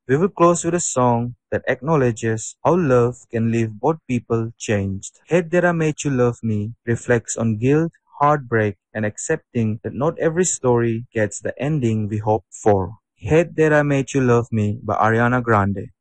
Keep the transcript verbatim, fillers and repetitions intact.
We will close with a song that acknowledges how love can leave both people changed. Hate That I Made You Love Me reflects on guilt, heartbreak, and accepting that not every story gets the ending we hope for. Hate That I Made You Love Me by Ariana Grande.